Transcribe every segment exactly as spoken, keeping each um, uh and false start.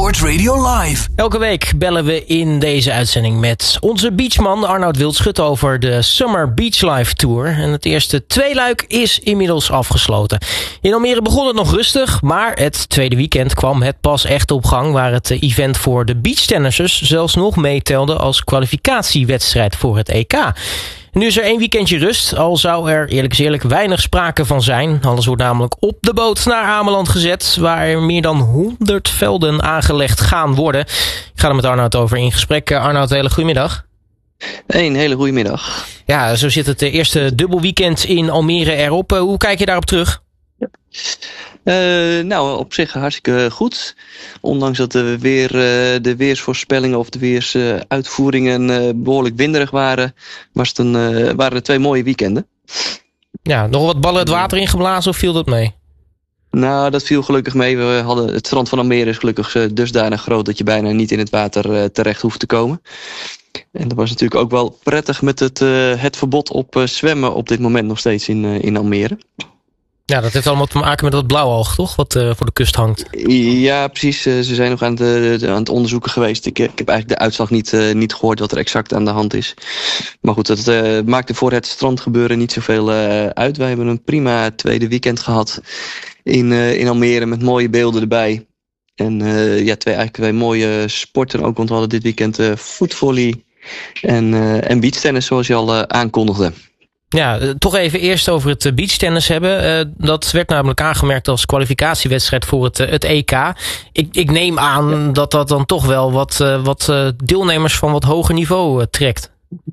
Sports Radio Live. Elke week bellen we in deze uitzending met onze beachman Arnoud Wildschut over de Summer Beach Life Tour. En het eerste tweeluik is inmiddels afgesloten. In Almere begon het nog rustig, maar het tweede weekend kwam het pas echt op gang, waar het event voor de beachtennissers zelfs nog meetelde als kwalificatiewedstrijd voor het E K. Nu is er één weekendje rust, al zou er eerlijk is eerlijk weinig sprake van zijn. Alles wordt namelijk op de boot naar Ameland gezet, waar er meer dan honderd velden aangelegd gaan worden. Ik ga er met Arnoud over in gesprek. Arnoud, hele goedemiddag. Een hele goede middag. Ja, zo zit het eerste dubbelweekend in Almere erop. Hoe kijk je daarop terug? Ja. Uh, nou, op zich hartstikke goed. Ondanks dat de, weer, uh, de weersvoorspellingen of de weersuitvoeringen uh, behoorlijk winderig waren, was het een, uh, waren het twee mooie weekenden. Ja, nog wat ballen het water ingeblazen of viel dat mee? Nou, dat viel gelukkig mee. We hadden, het strand van Almere is gelukkig uh, dusdanig groot dat je bijna niet in het water uh, terecht hoeft te komen. En dat was natuurlijk ook wel prettig met het, uh, het verbod op uh, zwemmen op dit moment nog steeds in, uh, in Almere. Ja, dat heeft allemaal te maken met dat blauwalg, toch? Wat uh, voor de kust hangt. Ja, precies. Uh, ze zijn nog aan het, uh, aan het onderzoeken geweest. Ik, ik heb eigenlijk de uitslag niet, uh, niet gehoord wat er exact aan de hand is. Maar goed, dat uh, maakte voor het strandgebeuren niet zoveel uh, uit. Wij hebben een prima tweede weekend gehad in, uh, in Almere met mooie beelden erbij. En uh, ja, twee, eigenlijk twee mooie sporten ook, want we hadden dit weekend uh, voetvolley en, uh, en beachtennis, zoals je al uh, aankondigde. Ja, toch even eerst over het beachtennis hebben. Uh, dat werd namelijk aangemerkt als kwalificatiewedstrijd voor het, uh, het E K. Ik, ik neem aan ja. dat dat dan toch wel wat, uh, wat uh, deelnemers van wat hoger niveau uh, trekt.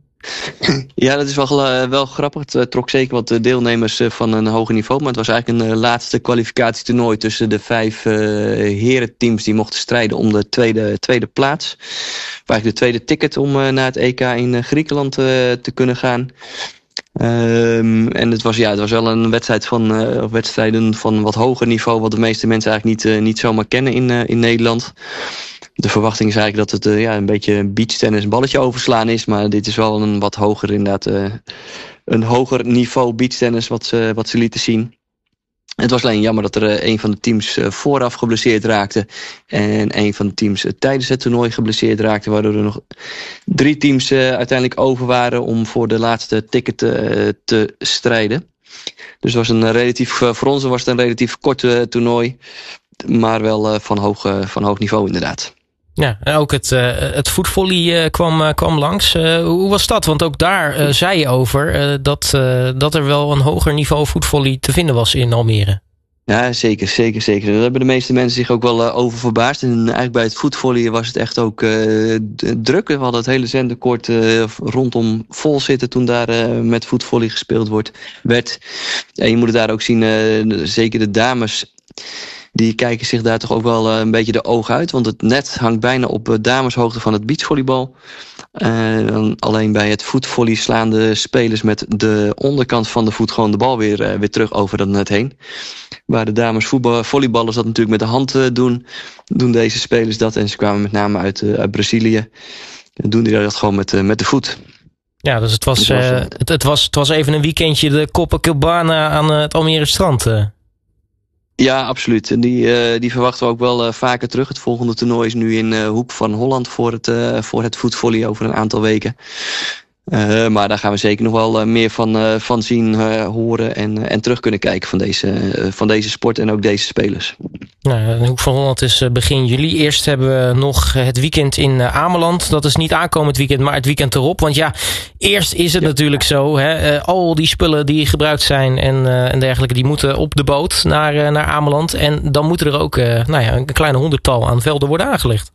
Ja, dat is wel, uh, wel grappig. Het uh, trok zeker wat deelnemers uh, van een hoger niveau. Maar het was eigenlijk een uh, laatste kwalificatietoernooi tussen de vijf uh, herenteams die mochten strijden om de tweede, tweede plaats. Eigenlijk de tweede ticket om uh, naar het E K in uh, Griekenland uh, te kunnen gaan. Um, en het was, ja, het was wel een wedstrijd van, uh, of wedstrijden van wat hoger niveau, wat de meeste mensen eigenlijk niet, uh, niet zomaar kennen in, uh, in Nederland. De verwachting is eigenlijk dat het uh, ja, een beetje beachtennis, een balletje overslaan is, maar dit is wel een wat hoger inderdaad, uh, een hoger niveau beachtennis wat ze, wat ze lieten zien. Het was alleen jammer dat er uh, een van de teams uh, vooraf geblesseerd raakte en een van de teams uh, tijdens het toernooi geblesseerd raakte, waardoor er nog drie teams uh, uiteindelijk over waren om voor de laatste ticket uh, te strijden. Dus het was een relatief, uh, voor ons was het een relatief kort uh, toernooi, maar wel uh, van, hoog, uh, van hoog niveau inderdaad. Ja, en ook het, uh, het voetvolley uh, kwam, uh, kwam langs. Uh, hoe was dat? Want ook daar uh, zei je over uh, dat, uh, dat er wel een hoger niveau voetvolley te vinden was in Almere. Ja, zeker, zeker, zeker. Daar hebben de meeste mensen zich ook wel uh, over verbaasd. En eigenlijk bij het voetvolley was het echt ook uh, druk. We hadden het hele zenderkoord uh, rondom vol zitten toen daar uh, met voetvolley gespeeld wordt, werd. En je moet het daar ook zien, uh, zeker de dames, die kijken zich daar toch ook wel uh, een beetje de ogen uit. Want het net hangt bijna op uh, dameshoogte van het beachvolleybal. Uh, alleen bij het voetvolley slaan de spelers met de onderkant van de voet gewoon de bal weer, uh, weer terug over dat net heen. Waar de dames voetbal, volleyballers dat natuurlijk met de hand uh, doen, doen deze spelers dat. En ze kwamen met name uit, uh, uit Brazilië. Dan doen die dat gewoon met, uh, met de voet. Ja, dus het was, uh, het, het, was, het was even een weekendje de Copacabana aan uh, het Almere strand. Uh. Ja, absoluut. En die, uh, die verwachten we ook wel uh, vaker terug. Het volgende toernooi is nu in uh, Hoek van Holland voor het, uh, voor het voetvolley over een aantal weken. Uh, maar daar gaan we zeker nog wel uh, meer van, uh, van zien, uh, horen en, uh, en terug kunnen kijken van deze, uh, van deze sport en ook deze spelers. Nou, de Hoek van Holland is uh, begin juli. Eerst hebben we nog het weekend in uh, Ameland. Dat is niet aankomend weekend, maar het weekend erop. Want ja, eerst is het ja. natuurlijk zo. Hè, uh, al die spullen die gebruikt zijn en, uh, en dergelijke, die moeten op de boot naar, uh, naar Ameland. En dan moeten er ook uh, nou ja, een kleine honderdtal aan velden worden aangelegd.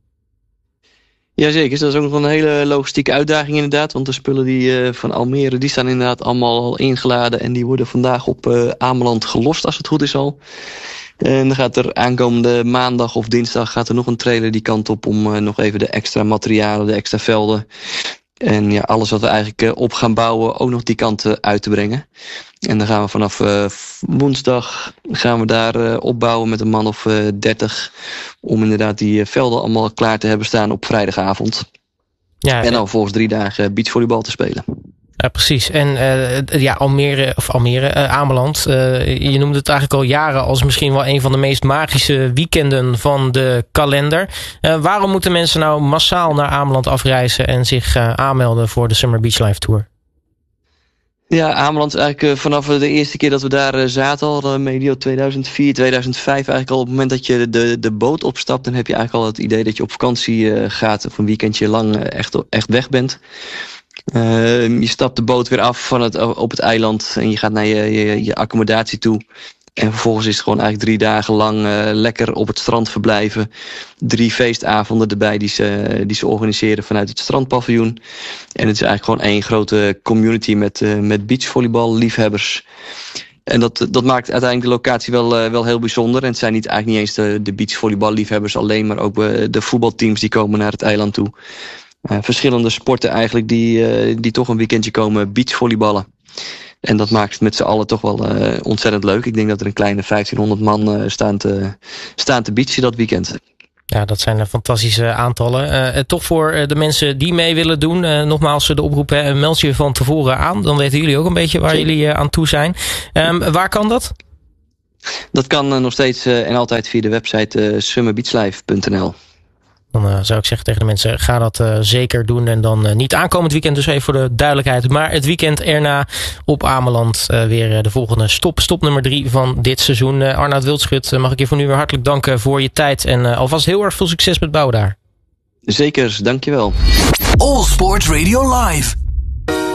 Jazeker, dat is ook nog een hele logistieke uitdaging inderdaad. Want de spullen die, uh, van Almere die staan inderdaad allemaal al ingeladen. En die worden vandaag op uh, Ameland gelost als het goed is al. En dan gaat er aankomende maandag of dinsdag gaat er nog een trailer die kant op om uh, nog even de extra materialen, de extra velden. En ja, alles wat we eigenlijk uh, op gaan bouwen ook nog die kant uh, uit te brengen. En dan gaan we vanaf uh, woensdag gaan we daar uh, opbouwen met een man of uh, dertig. Om inderdaad die uh, velden allemaal klaar te hebben staan op vrijdagavond. Ja, en dan volgens drie dagen beachvolleybal te spelen. Ja, precies. En uh, ja, Almere, of Almere, uh, Ameland. Uh, je noemde het eigenlijk al jaren als misschien wel een van de meest magische weekenden van de kalender. Uh, waarom moeten mensen nou massaal naar Ameland afreizen en zich uh, aanmelden voor de Summer Beach Life Tour? Ja, Ameland is eigenlijk uh, vanaf de eerste keer dat we daar uh, zaten, al uh, medio tweeduizend vier, tweeduizend vijf, eigenlijk al op het moment dat je de, de boot opstapt, dan heb je eigenlijk al het idee dat je op vakantie uh, gaat of een weekendje lang uh, echt, echt weg bent. Uh, je stapt de boot weer af van het, op het eiland en je gaat naar je, je, je accommodatie toe. En vervolgens is het gewoon eigenlijk drie dagen lang uh, lekker op het strand verblijven. Drie feestavonden erbij die ze, die ze organiseren vanuit het strandpaviljoen. En het is eigenlijk gewoon één grote community met, uh, met beachvolleybal liefhebbers. En dat, dat maakt uiteindelijk de locatie wel, uh, wel heel bijzonder. En het zijn niet, eigenlijk niet eens de, de beachvolleybal liefhebbers alleen, maar ook uh, de voetbalteams die komen naar het eiland toe. Uh, verschillende sporten eigenlijk die, uh, die toch een weekendje komen beachvolleyballen. En dat maakt het met z'n allen toch wel uh, ontzettend leuk. Ik denk dat er een kleine vijftienhonderd man uh, staan, te, staan te beachen dat weekend. Ja, dat zijn fantastische aantallen. Uh, toch voor de mensen die mee willen doen, uh, nogmaals de oproep, hè, meld je van tevoren aan. Dan weten jullie ook een beetje waar Zeker. jullie uh, aan toe zijn. Um, waar kan dat? Dat kan uh, nog steeds uh, en altijd via de website uh, summer beach life punt n l. Dan uh, zou ik zeggen tegen de mensen, ga dat uh, zeker doen. En dan uh, niet aankomend weekend, dus even voor de duidelijkheid. Maar het weekend erna op Ameland uh, weer uh, de volgende stop. Stop nummer drie van dit seizoen. Uh, Arnoud Wildschut, uh, mag ik je voor nu weer hartelijk danken voor je tijd. En uh, alvast heel erg veel succes met bouwen daar. Zeker, dankjewel. All Sports Radio Live.